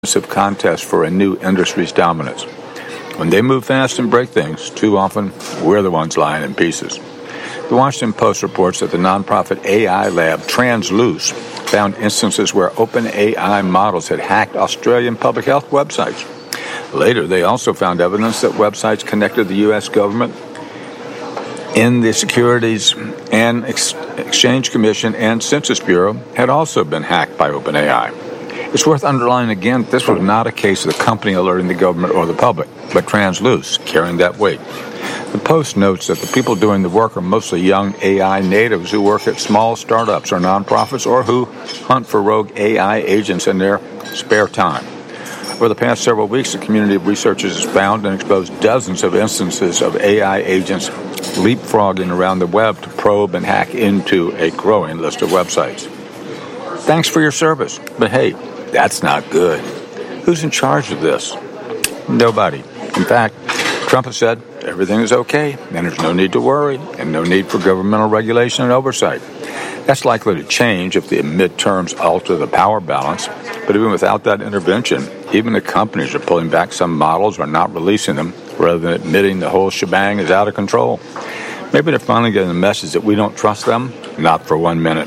contest for a new industry's dominance. When they move fast and break things, too often we're the ones lying in pieces. The Washington Post reports that the nonprofit AI lab Transluce found instances where OpenAI models had hacked Australian public health websites. Later, they also found evidence that websites connected to the U.S. government in the Securities and Exchange Commission and Census Bureau had also been hacked by OpenAI. It's worth underlining again that this was not a case of the company alerting the government or the public, but Transluce carrying that weight. The Post notes that the people doing the work are mostly young AI natives who work at small startups or nonprofits or who hunt for rogue AI agents in their spare time. Over the past several weeks, the community of researchers has found and exposed dozens of instances of AI agents leapfrogging around the web to probe and hack into a growing list of websites. Thanks for your service, but hey, that's not good. Who's in charge of this? Nobody. In fact, Trump has said everything is okay, and there's no need to worry, and no need for governmental regulation and oversight. That's likely to change if the midterms alter the power balance, but even without that intervention, even the companies are pulling back some models or not releasing them, rather than admitting the whole shebang is out of control. Maybe they're finally getting the message that we don't trust them, not for 1 minute.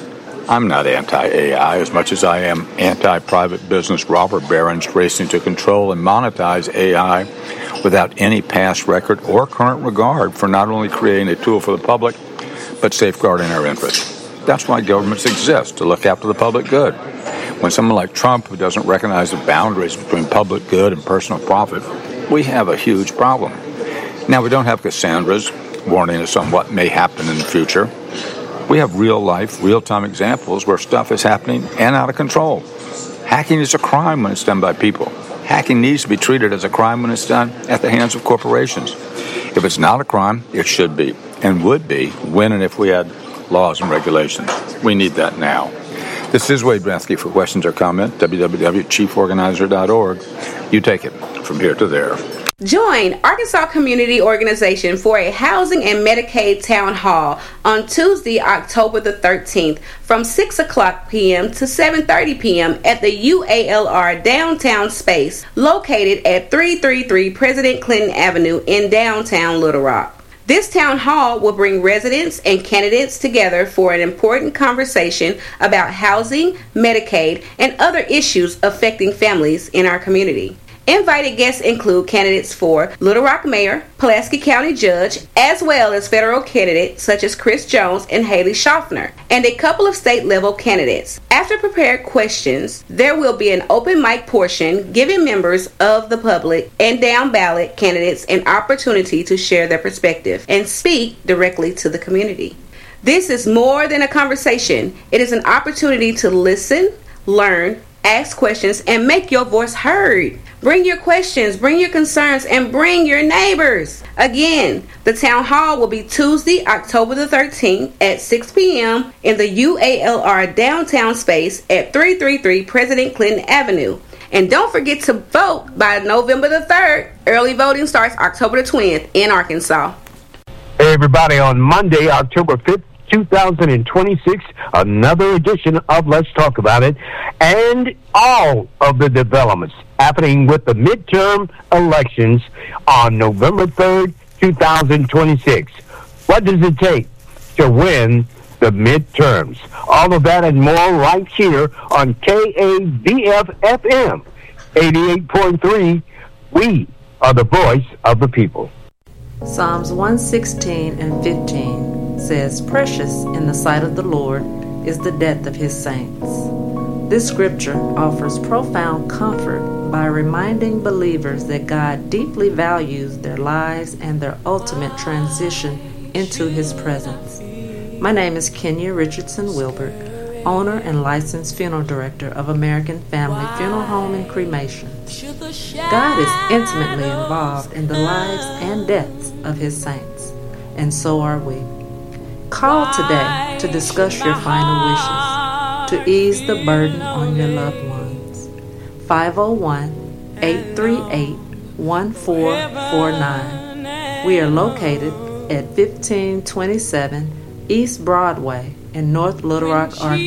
I'm not anti-AI as much as I am anti-private business robber barons racing to control and monetize AI without any past record or current regard for not only creating a tool for the public, but safeguarding our interests. That's why governments exist, to look after the public good. When someone like Trump, who doesn't recognize the boundaries between public good and personal profit, we have a huge problem. Now, we don't have Cassandras warning us on what may happen in the future. We have real-life, real-time examples where stuff is happening and out of control. Hacking is a crime when it's done by people. Hacking needs to be treated as a crime when it's done at the hands of corporations. If it's not a crime, it should be, and would be, when and if we had laws and regulations. We need that now. This is Wade Rathke. For questions or comment, www.chieforganizer.org. You take it from here to there. Join Arkansas Community Organization for a Housing and Medicaid Town Hall on Tuesday, October the 13th from 6 o'clock p.m. to 7:30 p.m. at the UALR Downtown Space located at 333 President Clinton Avenue in downtown Little Rock. This town hall will bring residents and candidates together for an important conversation about housing, Medicaid, and other issues affecting families in our community. Invited guests include candidates for Little Rock Mayor, Pulaski County Judge, as well as federal candidates such as Chris Jones and Haley Schaffner, and a couple of state-level candidates. After prepared questions, there will be an open mic portion giving members of the public and down-ballot candidates an opportunity to share their perspective and speak directly to the community. This is more than a conversation. It is an opportunity to listen, learn, ask questions, and make your voice heard. Bring your questions, bring your concerns, and bring your neighbors. Again, the town hall will be Tuesday, October the 13th at 6 p.m. in the UALR Downtown Space at 333 President Clinton Avenue. And don't forget to vote by November the 3rd. Early voting starts October the 20th in Arkansas. Hey, everybody, on Monday, October 5th, 2026, another edition of Let's Talk About It, and all of the developments happening with the midterm elections on November 3rd, 2026. What does it take to win the midterms? All of that and more right here on KABF-FM 88.3. We are the voice of the people. Psalms 116 and 15 says, "Precious in the sight of the Lord is the death of his saints." This scripture offers profound comfort by reminding believers that God deeply values their lives and their ultimate transition into his presence. My name is Kenya Richardson Wilbert, owner and licensed funeral director of American Family Funeral Home and Cremation. God is intimately involved in the lives and deaths of his saints, and so are we. Call today to discuss your final wishes, to ease the burden on your loved ones. 501-838-1449. We are located at 1527 East Broadway in North Little Rock, Arkansas.